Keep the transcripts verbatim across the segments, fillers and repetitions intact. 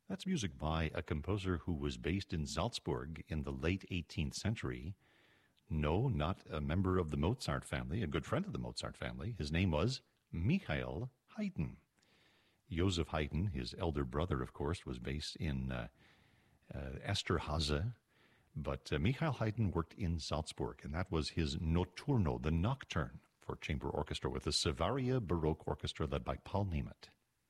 That's music by a composer who was based in Salzburg in the late eighteenth century. No, not a member of the Mozart family, a good friend of the Mozart family. His name was Michael Haydn. Joseph Haydn, his elder brother, of course, was based in uh, uh, Esterhazy, but uh, Michael Haydn worked in Salzburg, and that was his Notturno, the Nocturne, for chamber orchestra with the Savaria Baroque Orchestra led by Paul Nemeth.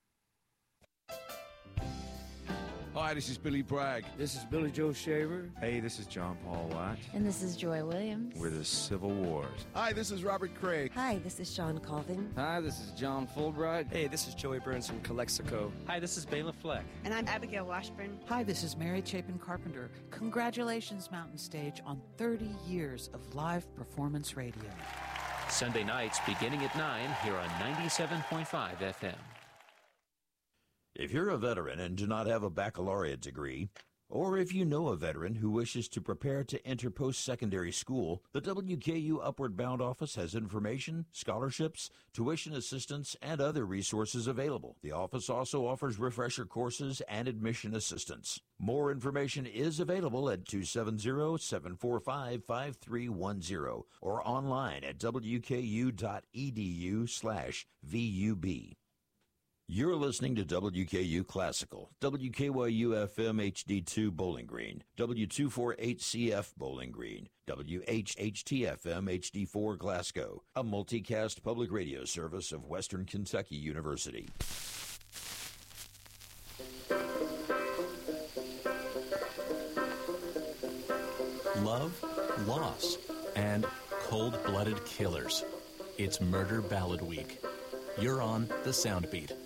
Hi, this is Billy Bragg. This is Billy Joe Shaver. Hey, this is John Paul White. And this is Joy Williams. We're the Civil Wars. Hi, this is Robert Craig. Hi, this is Sean Colvin. Hi, this is John Fulbright. Hey, this is Joey Burns from Calexico. Hi, this is Bela Fleck. And I'm Abigail Washburn. Hi, this is Mary Chapin Carpenter. Congratulations, Mountain Stage, on thirty years of live performance radio. Sunday nights beginning at nine here on ninety-seven point five F M. If you're a veteran and do not have a baccalaureate degree, or if you know a veteran who wishes to prepare to enter post-secondary school, the W K U Upward Bound office has information, scholarships, tuition assistance, and other resources available. The office also offers refresher courses and admission assistance. More information is available at two seven zero, seven four five, five three one zero or online at w k u dot e d u slash v u b. You're listening to W K U Classical, W K Y U F M H D two Bowling Green, W two forty-eight C F Bowling Green, W H H T F M H D four Glasgow, a multicast public radio service of Western Kentucky University. Love, loss, and cold-blooded killers. It's Murder Ballad Week. You're on The Sound Beat.